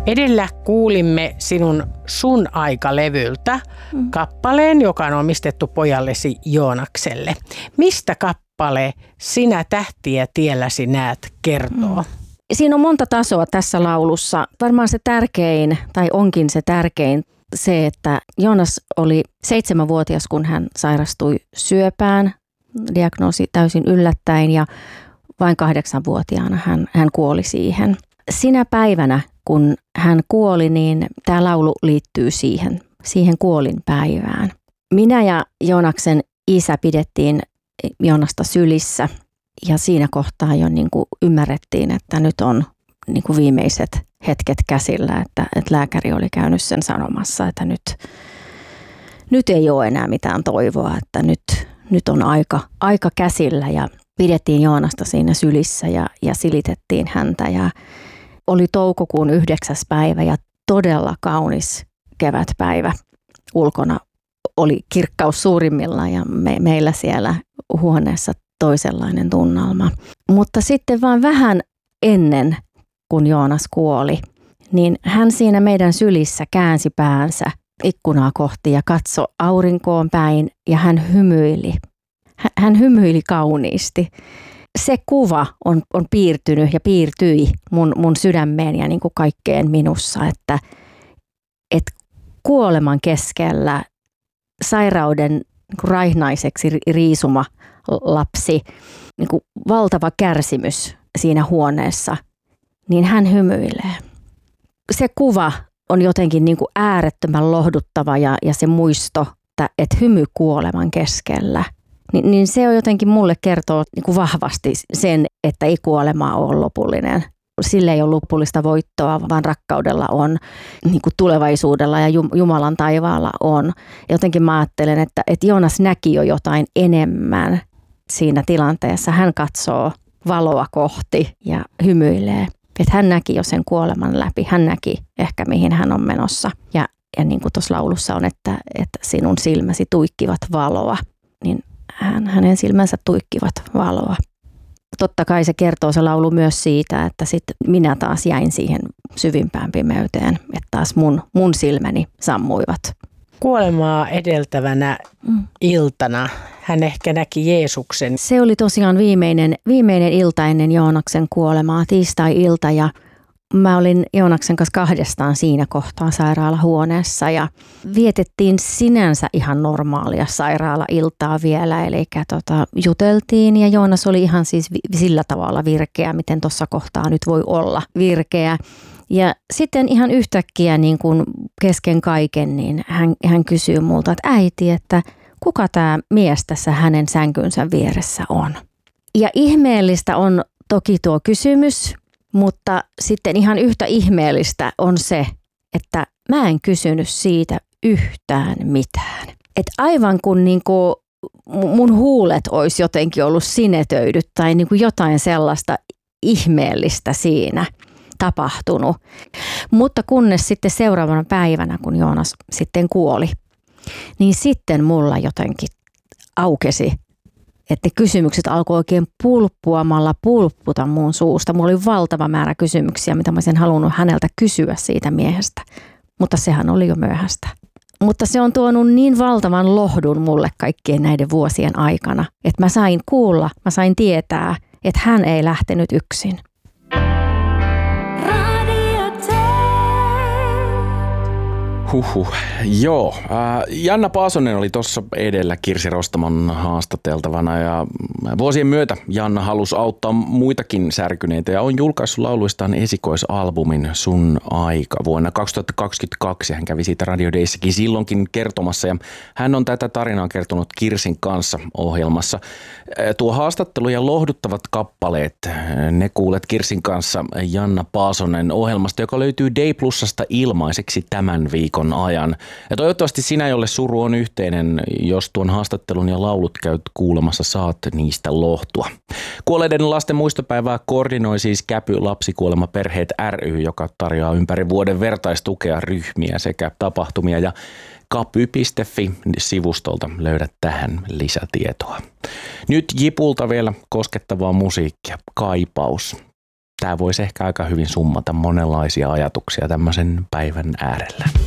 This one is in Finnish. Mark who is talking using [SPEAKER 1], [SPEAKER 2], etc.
[SPEAKER 1] Edellä kuulimme sinun Sun aika-levyltä kappaleen, joka on omistettu pojallesi Joonakselle. Mistä kappale Sinä tähtiä tielläsi näet kertoo?
[SPEAKER 2] Siinä on monta tasoa tässä laulussa. Varmaan se tärkein, tai onkin se tärkein, se, että Joonas oli 7-vuotias, kun hän sairastui syöpään. Diagnoosi täysin yllättäen ja vain 8-vuotiaana hän kuoli siihen. Sinä päivänä, kun hän kuoli, niin tämä laulu liittyy siihen kuolinpäivään. Minä ja Joonaksen isä pidettiin Joonasta sylissä ja siinä kohtaa jo niin kuin ymmärrettiin, että nyt on niin kuin viimeiset hetket käsillä, että lääkäri oli käynyt sen sanomassa, että nyt ei ole enää mitään toivoa, että nyt on aika käsillä ja pidettiin Joonasta siinä sylissä ja silitettiin häntä ja oli toukokuun 9. päivä ja todella kaunis kevätpäivä. Ulkona oli kirkkaus suurimmillaan ja meillä siellä huoneessa toisenlainen tunnelma. Mutta sitten vaan vähän ennen kun Joonas kuoli, niin hän siinä meidän sylissä käänsi päänsä ikkunaa kohti ja katsoi aurinkoon päin ja hän hymyili. Hän hymyili kauniisti. Se kuva on piirtynyt ja piirtyi mun sydämeen ja niin kuin kaikkeen minussa, että kuoleman keskellä sairauden niin kuin raihnaiseksi riisuma lapsi, niin kuin valtava kärsimys siinä huoneessa, niin hän hymyilee. Se kuva on jotenkin niin kuin äärettömän lohduttava ja se muisto, että hymy kuoleman keskellä. Niin se on jotenkin mulle kertoo niin kuin vahvasti sen, että ei kuolema ole lopullinen. Sillä ei ole lopullista voittoa, vaan rakkaudella on, niin kuin tulevaisuudella ja Jumalan taivaalla on. Jotenkin mä ajattelen, että Joonas näki jo jotain enemmän siinä tilanteessa. Hän katsoo valoa kohti ja hymyilee. Että hän näki jo sen kuoleman läpi. Hän näki ehkä mihin hän on menossa. Ja niin kuin tuossa laulussa on, että sinun silmäsi tuikkivat valoa, niin hänen silmänsä tuikkivat valoa. Totta kai se kertoo se laulu myös siitä, että sitten minä taas jäin siihen syvimpään pimeyteen, että taas mun silmäni sammuivat.
[SPEAKER 1] Kuolemaa edeltävänä iltana hän ehkä näki Jeesuksen.
[SPEAKER 2] Se oli tosiaan viimeinen ilta ennen Joonaksen kuolemaa, tiistai-ilta ja mä olin Joonaksen kanssa kahdestaan siinä kohtaa sairaalahuoneessa ja vietettiin sinänsä ihan normaalia sairaalailtaa vielä. Eli juteltiin ja Joonas oli ihan siis sillä tavalla virkeä, miten tuossa kohtaa nyt voi olla virkeä. Ja sitten ihan yhtäkkiä niin kuin kesken kaiken, niin hän kysyy multa, että äiti, että kuka tämä mies tässä hänen sänkynsä vieressä on? Ja ihmeellistä on toki tuo kysymys. Mutta sitten ihan yhtä ihmeellistä on se, että mä en kysynyt siitä yhtään mitään. Että aivan kun niinku mun huulet olisi jotenkin ollut sinetöidyt tai niinku jotain sellaista ihmeellistä siinä tapahtunut. Mutta kunnes sitten seuraavana päivänä, kun Joonas sitten kuoli, niin sitten mulla jotenkin aukesi. Että kysymykset alkoi oikein pulpputa mun suusta. Mulla oli valtava määrä kysymyksiä, mitä mä olisin halunnut häneltä kysyä siitä miehestä. Mutta sehän oli jo myöhäistä. Mutta se on tuonut niin valtavan lohdun mulle kaikkien näiden vuosien aikana, että mä sain kuulla, mä sain tietää, että hän ei lähtenyt yksin.
[SPEAKER 3] Joo. Janna Paasonen oli tuossa edellä Kirsi Rostamon haastateltavana ja vuosien myötä Janna halusi auttaa muitakin särkyneitä ja on julkaissut lauluistaan esikoisalbumin Sun aika vuonna 2022. Hän kävi siitä Radio Dayssäkin silloinkin kertomassa ja hän on tätä tarinaa kertonut Kirsin kanssa ohjelmassa. Tuo haastattelu ja lohduttavat kappaleet, ne kuulet Kirsin kanssa Janna Paasonen ohjelmasta, joka löytyy Day Plusasta ilmaiseksi tämän viikon ajan. Ja toivottavasti sinä, jolle suru on yhteinen, jos tuon haastattelun ja laulut käyt kuulemassa, saat niistä lohtua. Kuolleiden lasten muistopäivää koordinoi siis Käpy Lapsikuolemaperheet ry, joka tarjoaa ympäri vuoden vertaistukea, ryhmiä sekä tapahtumia ja kapy.fi-sivustolta löydät tähän lisätietoa. Nyt Jipulta vielä koskettavaa musiikkia, Kaipaus. Tämä voisi ehkä aika hyvin summata monenlaisia ajatuksia tämmöisen päivän äärellä.